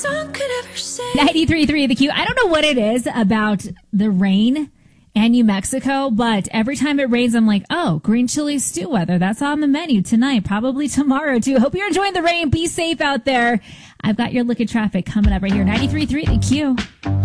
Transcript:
93.3 The Q. I don't know what it is about the rain and New Mexico, but every time it rains, I'm like, oh, green chili stew weather. That's on the menu tonight, probably tomorrow, too. Hope you're enjoying the rain. Be safe out there. I've got your look at traffic coming up right here. 93.3 The Q.